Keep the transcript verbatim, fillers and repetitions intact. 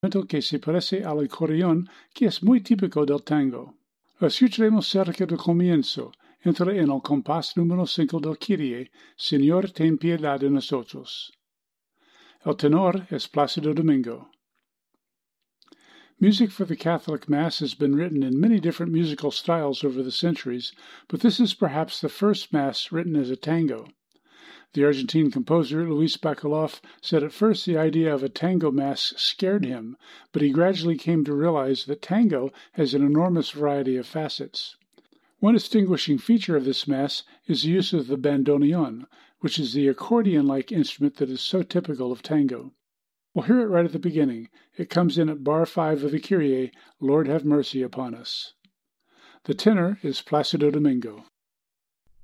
que se parece al acordeón, que es muy típico del tango. Lo escucharemos cerca del comienzo. Entra en el compás número cinco del Kyrie, Señor, ten piedad de nosotros. El tenor es Plácido Domingo. Music for the Catholic Mass has been written in many different musical styles over the centuries, but this is perhaps the first Mass written as a tango. The Argentine composer Luis Bacalov said at first the idea of a tango Mass scared him, but he gradually came to realize that tango has an enormous variety of facets. One distinguishing feature of this Mass is the use of the bandoneon, which is the accordion-like instrument that is so typical of tango. We'll hear it right at the beginning. It comes in at bar five of the Kyrie, Lord have mercy upon us. The tenor is Plácido Domingo.